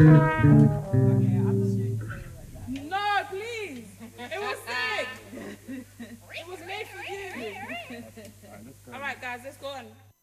No, please. It was sick. It was made for you. All right, guys, let's go on.